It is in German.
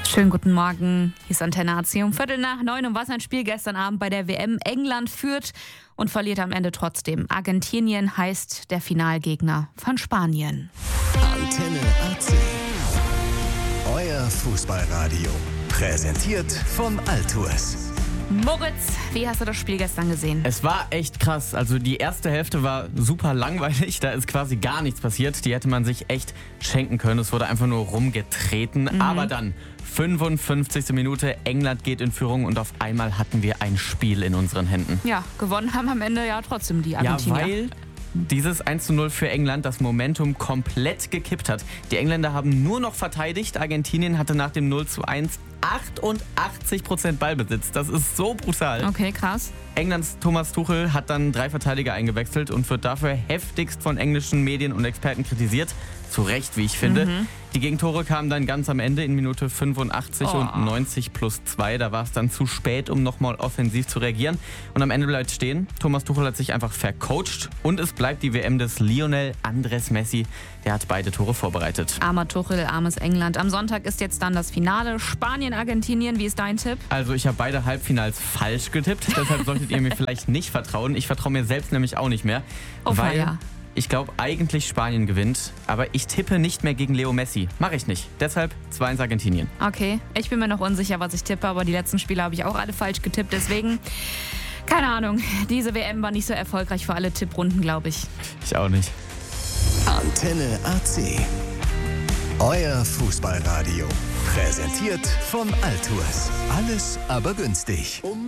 Schönen guten Morgen, hier ist Antenne AC um 8:45. Und was ein Spiel gestern Abend bei der WM. England führt und verliert am Ende trotzdem. Argentinien heißt der Finalgegner von Spanien. Antenne AC. Euer Fußballradio. Präsentiert von Altours. Moritz, wie hast du das Spiel gestern gesehen? Es war echt krass. Also die erste Hälfte war super langweilig. Da ist quasi gar nichts passiert. Die hätte man sich echt schenken können. Es wurde einfach nur rumgetreten. Aber dann, 55. Minute, England geht in Führung und auf einmal hatten wir ein Spiel in unseren Händen. Ja, gewonnen haben am Ende ja trotzdem die Ja, Argentinier. weil dieses 1:0 für England das Momentum komplett gekippt hat. Die Engländer haben nur noch verteidigt. Argentinien hatte nach dem 0:1 88% Ballbesitz. Das ist so brutal. Okay, krass. Englands Thomas Tuchel hat dann 3 Verteidiger eingewechselt und wird dafür heftigst von englischen Medien und Experten kritisiert. Zu Recht, wie ich finde. Die Gegentore kamen dann ganz am Ende in Minute 85 und 90+2. Da war es dann zu spät, um nochmal offensiv zu reagieren. Und am Ende bleibt stehen, Thomas Tuchel hat sich einfach vercoacht und es bleibt die WM des Lionel Andrés Messi. Der hat beide Tore vorbereitet. Armer Tuchel, armes England. Am Sonntag ist jetzt dann das Finale. Spanien, Argentinien, wie ist dein Tipp? Also ich habe beide Halbfinals falsch getippt. Deshalb solltet ihr mir vielleicht nicht vertrauen. Ich vertraue mir selbst nämlich auch nicht mehr. Oh, weil ja. ich glaube eigentlich Spanien gewinnt. Aber ich tippe nicht mehr gegen Leo Messi. Mache ich nicht. Deshalb 2-1 Argentinien. Okay, ich bin mir noch unsicher, was ich tippe, aber die letzten Spiele habe ich auch alle falsch getippt. Deswegen, keine Ahnung, diese WM war nicht so erfolgreich für alle Tipprunden, glaube ich. Ich auch nicht. Antenne AC. Euer Fußballradio. Präsentiert von Altours. Alles aber günstig.